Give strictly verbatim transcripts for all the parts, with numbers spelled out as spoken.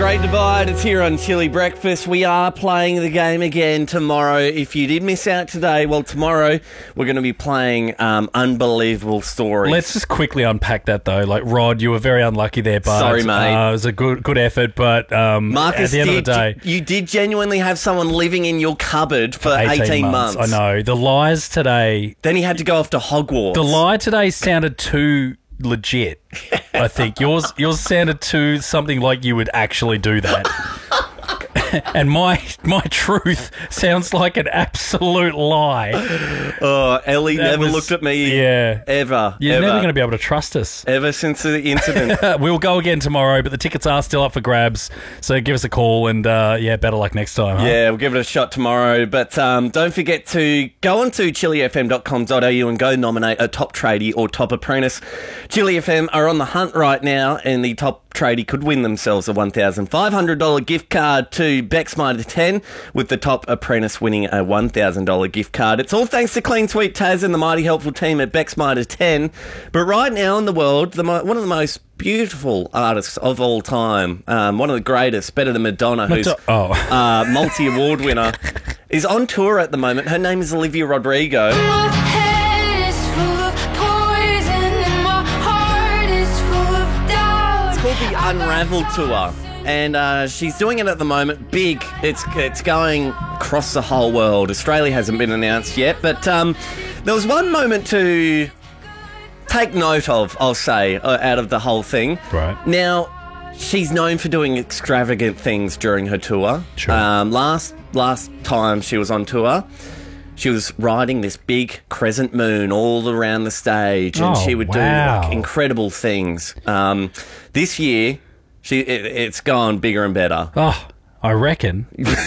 Great Divide. It's here on Chili Breakfast. We are playing the game again tomorrow. If you did miss out today, well, tomorrow we're going to be playing um, Unbelievable Stories. Let's just quickly unpack that, though. Like, Rod, you were very unlucky there, but Sorry, mate. Uh, it was a good good effort, but um, Marcus, at the end did, of the day... you did genuinely have someone living in your cupboard for eighteen, eighteen months. months. I know. The lies today... Then he had to go off to Hogwarts. The lie today sounded too legit, I think. Yours yours sounded too something like you would actually do that. And my my truth sounds like an absolute lie. Oh, Ellie That never was- looked at me Yeah. ever. You're ever. never going to be able to trust us. Ever since the incident. We'll go again tomorrow, but the tickets are still up for grabs. So give us a call and, uh, yeah, better luck next time. Huh? Yeah, we'll give it a shot tomorrow. But um, don't forget to go on to chili f m dot com dot a u and go nominate a top tradie or top apprentice. Chili F M are on the hunt right now, and the top tradie could win themselves a one thousand five hundred dollars gift card to Beck's Mitre ten, with the top apprentice winning a one thousand dollars gift card. It's all thanks to Clean Sweet Taz and the mighty helpful team at Beck's Mitre ten. But right now in the world, the mo- one of the most beautiful artists of all time, um, one of the greatest, better than Madonna, who's Mado- oh. uh, multi-award winner, is on tour at the moment. Her name is Olivia Rodrigo. My head is full of poison and my heart is full of doubt. It's called the Unravel Tour, and uh, she's doing it at the moment. Big. It's it's going across the whole world. Australia hasn't been announced yet, but um, there was one moment to take note of, I'll say, uh, out of the whole thing. Right. Now, she's known for doing extravagant things during her tour. Sure. Um, last last time she was on tour, she was riding this big crescent moon all around the stage, and Oh, she would wow. do like, incredible things. Um, this year, she it, it's gone bigger and better. Oh, I reckon.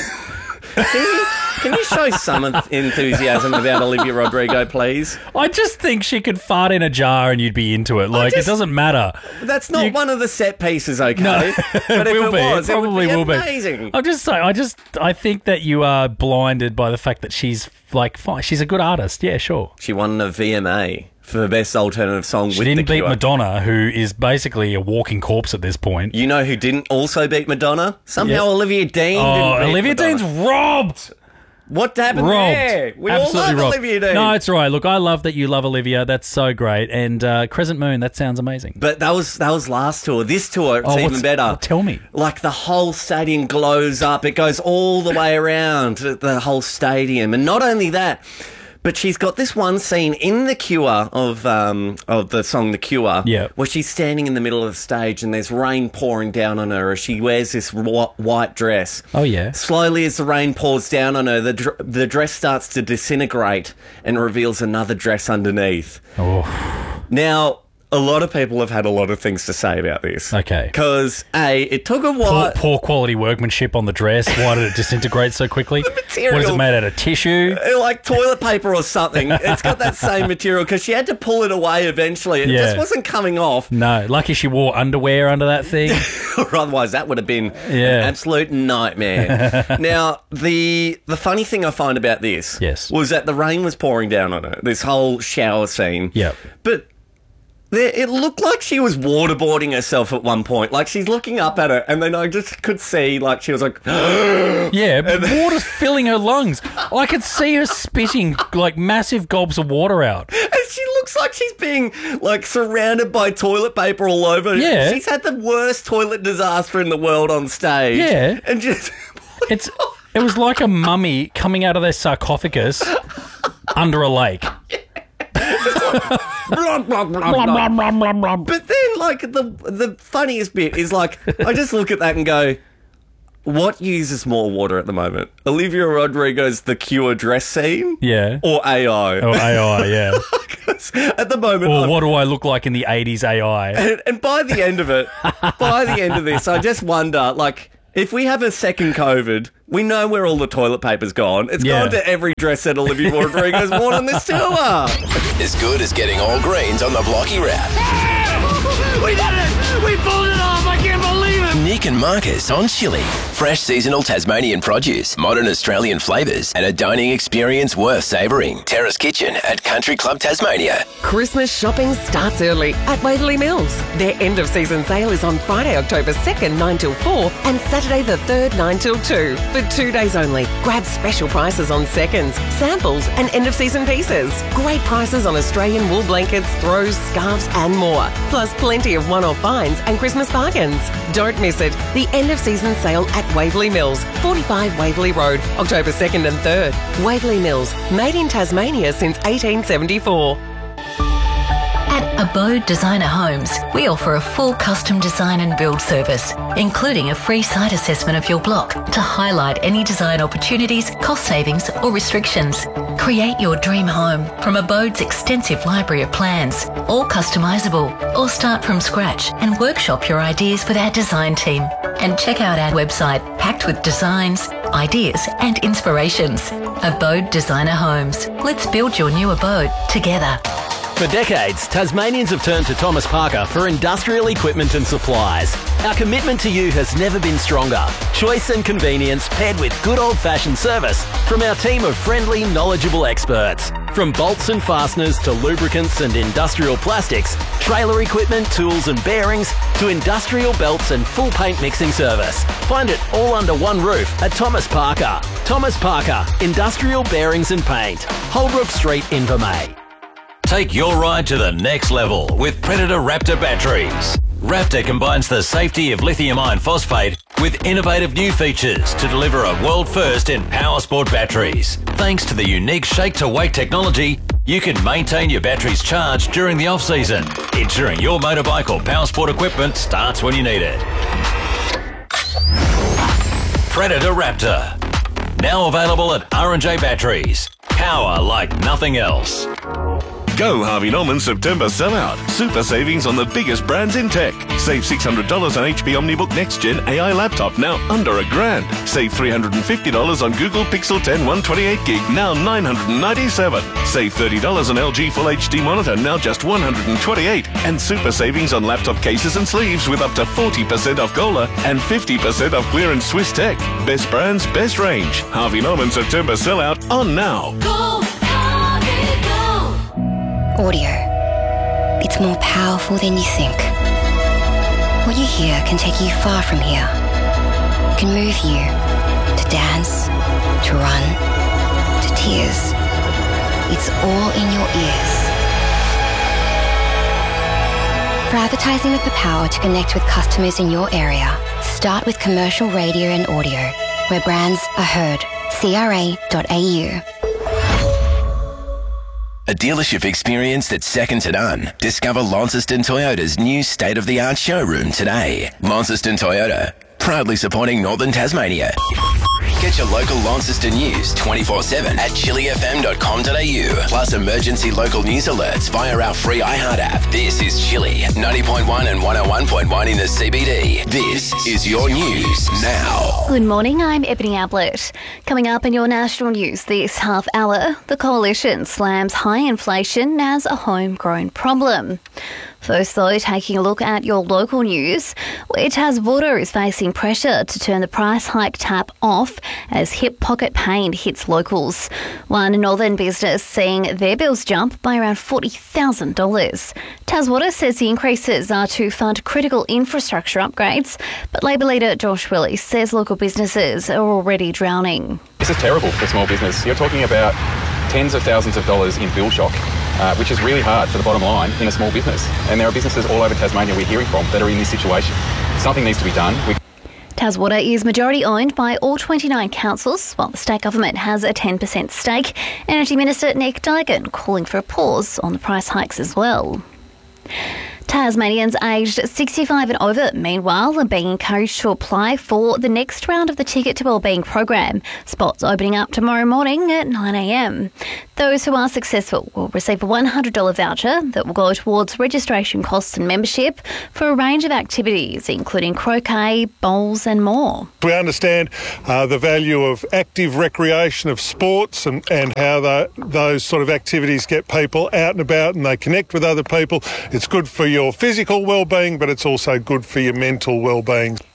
Can you show some enthusiasm about Olivia Rodrigo, please? I just think she could fart in a jar and you'd be into it. Like, just- it doesn't matter. That's not You- one of the set pieces, okay? No, But if will it be. was, it probably it will would be be. amazing. I'm just saying. I just, I think that you are blinded by the fact that she's like, fine. She's a good artist. Yeah, sure. She won a V M A for the best alternative song She with didn't The beat Cure. Madonna, who is basically a walking corpse at this point. You know who didn't also beat Madonna? Somehow Yeah. Olivia Dean Oh, didn't beat Olivia Madonna. Dean's robbed. What happened Robbed. there? We Absolutely all love robbed. Olivia Dean. No, it's all right. Look, I love that you love Olivia. That's so great. And uh, Crescent Moon, that sounds amazing. But that was that was last tour. This tour, it's Oh, even what's- better. oh, tell me. Like the whole stadium glows up. It goes all the way around the whole stadium. And not only that, but she's got this one scene in The Cure of um, of the song The Cure, Yeah. where she's standing in the middle of the stage and there's rain pouring down on her as she wears this wh- white dress. Oh, yeah. Slowly, as the rain pours down on her, the dr- the dress starts to disintegrate and reveals another dress underneath. Oh, Now, a lot of people have had a lot of things to say about this. okay. Because, A, it took a Poor, while. poor quality workmanship on the dress. Why did it disintegrate so quickly? material- What is it made out of? Tissue? Like toilet paper or something. It's got that same material because she had to pull it away eventually. It Yeah. just wasn't coming off. No. Lucky she wore underwear under that thing. Or otherwise, that would have been Yeah. an absolute nightmare. Now, the the funny thing I find about this Yes. was that the rain was pouring down on her, this whole shower scene. Yep. But there, it looked like she was waterboarding herself at one point. Like, she's looking up at her, and then I just could see, like, she was like... Yeah, but water's filling her lungs. I could see her spitting like massive gobs of water out. And she looks like she's being, like, surrounded by toilet paper all over. Yeah. She's had the worst toilet disaster in the world on stage. Yeah. And just... It's it was like a mummy coming out of their sarcophagus under a lake. blah, blah, blah, blah. Blum, blum, blum, blum. But then, like, the the funniest bit is, like, I just look at that and go, what uses more water at the moment? Olivia Rodrigo's The Cure dress scene? Yeah. Or A I? Or A I, yeah. At the moment... Or I'm- what do I look like in the eighties A I? And, and by the end of it, by the end of this, I just wonder, like, if we have a second COVID, we know where all the toilet paper's gone. It's Yeah. gone to every dress that Olivia Rodrigo's worn on this tour. As good as getting all grains on the Blocky Rap. We did it! We pulled it off! I can't believe it! Nick and Marcus on Chili. From Fresh seasonal Tasmanian produce, modern Australian flavours, and a dining experience worth savouring. Terrace Kitchen at Country Club Tasmania. Christmas shopping starts early at Waverley Mills. Their end of season sale is on Friday, October second, nine till four, and Saturday the third, nine till two. For two days only. Grab special prices on seconds, samples, and end of season pieces. Great prices on Australian wool blankets, throws, scarves, and more. Plus plenty of one-off finds and Christmas bargains. Don't miss it. The end of season sale at Waverley Mills, forty-five Waverley Road, October second and third. Waverley Mills, made in Tasmania since eighteen seventy-four. At Abode Designer Homes, we offer a full custom design and build service, including a free site assessment of your block to highlight any design opportunities, cost savings or restrictions. Create your dream home from Abode's extensive library of plans, all customisable, or start from scratch and workshop your ideas with our design team. And check out our website packed with designs, ideas and inspirations. Abode Designer Homes. Let's build your new abode together. For decades, Tasmanians have turned to Thomas Parker for industrial equipment and supplies. Our commitment to you has never been stronger. Choice and convenience paired with good old-fashioned service from our team of friendly, knowledgeable experts. From bolts and fasteners to lubricants and industrial plastics, trailer equipment, tools and bearings, to industrial belts and full paint mixing service. Find it all under one roof at Thomas Parker. Thomas Parker, Industrial Bearings and Paint. Holbrook Street, Invermay. Take your ride to the next level with Predator Raptor batteries. Raptor combines the safety of lithium iron phosphate with innovative new features to deliver a world first in power sport batteries. Thanks to the unique shake-to-wake technology, you can maintain your batteries charged during the off-season, ensuring your motorbike or power sport equipment starts when you need it. Predator Raptor. Now available at R and J Batteries. Power like nothing else. Go Harvey Norman September sellout. Super savings on the biggest brands in tech. Save six hundred dollars on H P OmniBook Next Gen A I laptop, now under a grand. Save three hundred fifty dollars on Google Pixel ten one twenty-eight gig, now nine hundred ninety-seven dollars. Save thirty dollars on L G Full H D monitor, now just one hundred twenty-eight dollars. And super savings on laptop cases and sleeves with up to forty percent off Gola and fifty percent off clearance Swiss Tech. Best brands, best range. Harvey Norman September sellout on now. Go, Harvey, go. Audio. It's more powerful than you think. What you hear can take you far from here. Can move you to dance, to run, to tears. It's all in your ears. For advertising with the power to connect with customers in your area, start with commercial radio and audio, where brands are heard. C R A dot A U. A dealership experience that's second to none. Discover Launceston Toyota's new state-of-the-art showroom today. Launceston Toyota, proudly supporting Northern Tasmania. Get your local Launceston news twenty-four seven at chili f m dot com dot a u. Plus emergency local news alerts via our free iHeart app. This is Chili, ninety point one and one oh one point one in the C B D. This is your news now. Good morning, I'm Ebony Ablett. Coming up in your national news this half hour, the Coalition slams high inflation as a homegrown problem. First, though, taking a look at your local news, where TasWater is facing pressure to turn the price hike tap off as hip pocket pain hits locals. One northern business seeing their bills jump by around forty thousand dollars. TasWater says the increases are to fund critical infrastructure upgrades, but Labor leader Josh Willis says local businesses are already drowning. This is terrible for small business. You're talking about tens of thousands of dollars in bill shock, uh, which is really hard for the bottom line in a small business. And there are businesses all over Tasmania we're hearing from that are in this situation. Something needs to be done. We- TasWater is majority owned by all twenty-nine councils, while the state government has a ten percent stake. Energy Minister Nick Duggan calling for a pause on the price hikes as well. Tasmanians aged sixty-five and over, meanwhile, are being encouraged to apply for the next round of the Ticket to Wellbeing program. Spots opening up tomorrow morning at nine a m. Those who are successful will receive a one hundred dollars voucher that will go towards registration costs and membership for a range of activities, including croquet, bowls and more. We understand uh, the value of active recreation, of sports, and, and how the, those sort of activities get people out and about and they connect with other people. It's good for your physical well-being, but it's also good for your mental well-being.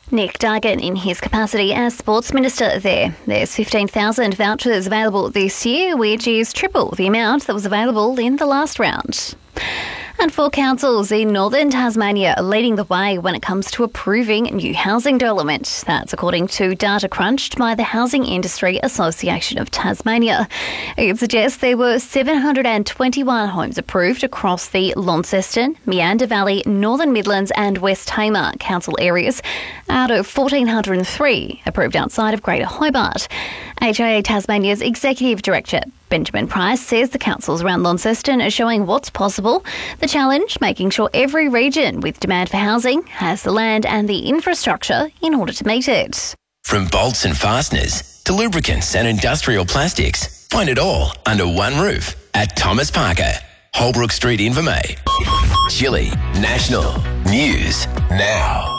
Nick Duggan in his capacity as Sports Minister there. There's fifteen thousand vouchers available this year, which is triple the amount that was available in the last round. And four councils in northern Tasmania are leading the way when it comes to approving new housing development. That's according to data crunched by the Housing Industry Association of Tasmania. It suggests there were seven hundred twenty-one homes approved across the Launceston, Meander Valley, Northern Midlands and West Tamar council areas, out of one thousand four hundred three approved outside of Greater Hobart. H I A Tasmania's Executive Director Benjamin Price says the councils around Launceston are showing what's possible. The challenge, making sure every region with demand for housing has the land and the infrastructure in order to meet it. From bolts and fasteners to lubricants and industrial plastics, find it all under one roof at Thomas Parker, Holbrook Street, Invermay. Chili National News Now.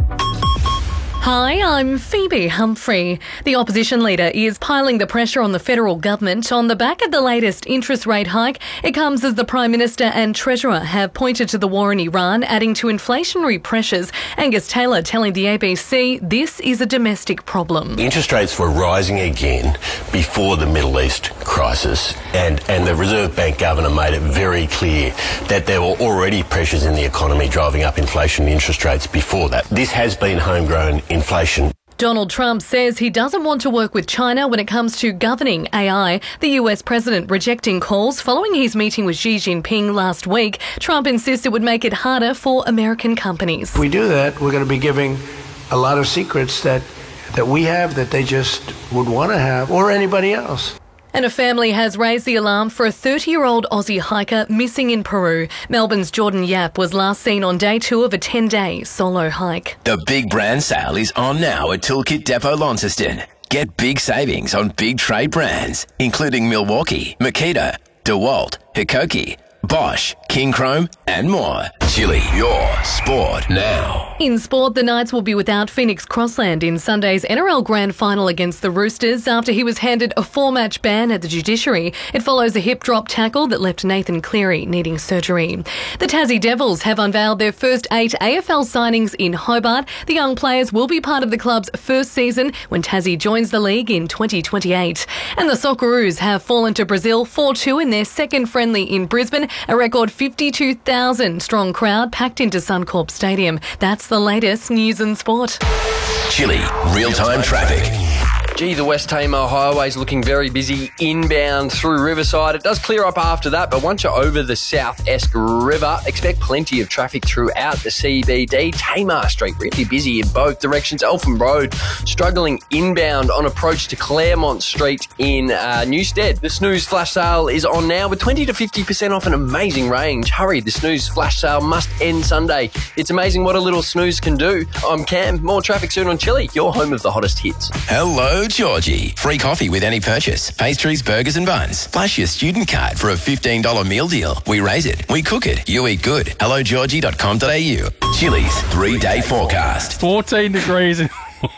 Hi, I'm Phoebe Humphrey. The opposition leader is piling the pressure on the federal government on the back of the latest interest rate hike. It comes as the Prime Minister and Treasurer have pointed to the war in Iran, adding to inflationary pressures. Angus Taylor telling the A B C this is a domestic problem. Interest rates were rising again before the Middle East crisis, and, and the Reserve Bank Governor made it very clear that there were already pressures in the economy driving up inflation and interest rates before that. This has been homegrown inflation. Donald Trump says he doesn't want to work with China when it comes to governing A I. The U S president rejecting calls following his meeting with Xi Jinping last week. Trump insists it would make it harder for American companies. If we do that, we're going to be giving a lot of secrets that, that we have that they just would want to have, or anybody else. And a family has raised the alarm for a thirty-year-old Aussie hiker missing in Peru. Melbourne's Jordan Yap was last seen on day two of a ten-day solo hike. The big brand sale is on now at Toolkit Depot Launceston. Get big savings on big trade brands, including Milwaukee, Makita, DeWalt, Hikoki, Bosch, King Chrome and more. Chili, your sport now. In sport, the Knights will be without Phoenix Crossland in Sunday's N R L Grand Final against the Roosters after he was handed a four-match ban at the judiciary. It follows a hip drop tackle that left Nathan Cleary needing surgery. The Tassie Devils have unveiled their first eight A F L signings in Hobart. The young players will be part of the club's first season when Tassie joins the league in twenty twenty-eight. And the Socceroos have fallen to Brazil four two in their second friendly in Brisbane. A record fifty-two thousand strong crowd packed into Suncorp Stadium. That's the latest news and sport. Chili, real-time traffic. Gee, the West Tamar Highway's looking very busy inbound through Riverside. It does clear up after that, but once you're over the South Esk River, expect plenty of traffic throughout the C B D. Tamar Street really busy in both directions. Eltham Road struggling inbound on approach to Claremont Street in uh, Newstead. The Snooze Flash Sale is on now with twenty to fifty percent off an amazing range. Hurry, the Snooze Flash Sale must end Sunday. It's amazing what a little snooze can do. I'm Cam. More traffic soon on Chili, your home of the hottest hits. Hello, Georgie. Free coffee with any purchase. Pastries, burgers and buns. Flash your student card for a fifteen dollars meal deal. We raise it. We cook it. You eat good. hello georgie dot com dot a u. Chili's three-day forecast. fourteen degrees in...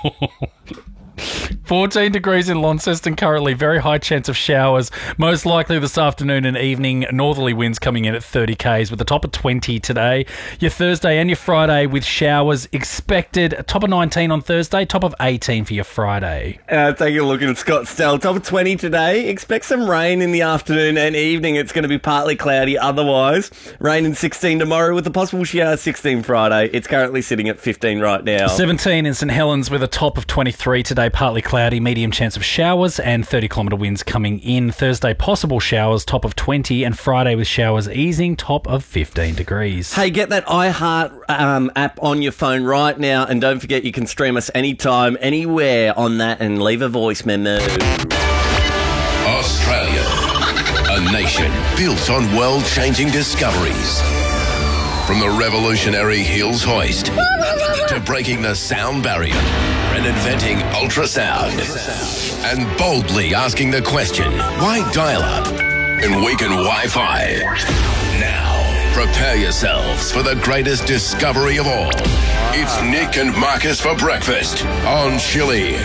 fourteen degrees in Launceston currently. Very high chance of showers. Most likely this afternoon and evening. Northerly winds coming in at thirty kays with a top of twenty today. Your Thursday and your Friday with showers expected. Top of nineteen on Thursday. Top of eighteen for your Friday. Uh, taking a look at Scottsdale. Top of twenty today. Expect some rain in the afternoon and evening. It's going to be partly cloudy otherwise. Rain in sixteen tomorrow with a possible shower sixteen Friday. It's currently sitting at fifteen right now. seventeen in St Helens with a top of twenty-three today. Partly cloudy, medium chance of showers and thirty kilometre winds coming in. Thursday, possible showers, top of twenty, and Friday with showers easing, top of fifteen degrees. Hey, get that iHeart um, app on your phone right now, and don't forget you can stream us anytime, anywhere on that, and leave a voice memo. Australia, a nation built on world-changing discoveries. From the revolutionary Hills hoist to breaking the sound barrier and inventing ultrasound and boldly asking the question, why dial-up and weaken Wi-Fi? Now, prepare yourselves for the greatest discovery of all. It's Nick and Marcus for breakfast on Chili.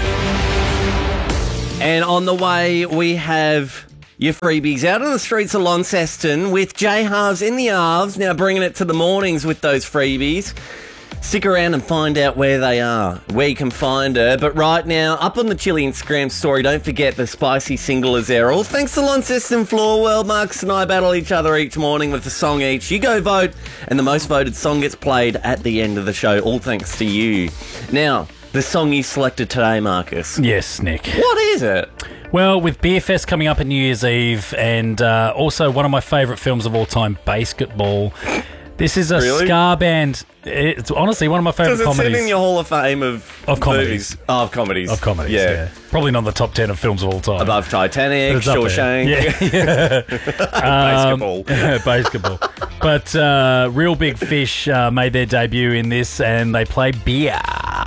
And on the way, we have your freebies out on the streets of Launceston with J Halves in the Halves, now bringing it to the mornings with those freebies. Stick around and find out where they are, where you can find her. But right now, up on the Chili Instagram story, don't forget the spicy single is there. All thanks to Launceston Floor. Well, Marcus and I battle each other each morning with a song each. You go vote, and the most voted song gets played at the end of the show. All thanks to you. Now, the song you selected today, Marcus. Yes, Nick. What is it? Well, with Beer Fest coming up at New Year's Eve, and uh, also one of my favourite films of all time, Basketball. This is a Really? ska band. It's honestly one of my favourite Does it comedies. sit in your Hall of Fame of Of comedies. movies? Oh, of comedies. Of comedies, Yeah. yeah. Probably not the top ten of films of all time. Above Titanic, But it's up there. Shawshank. Yeah. Basketball. Um, basketball. But uh, Real Big Fish uh, made their debut in this, and they play Beer.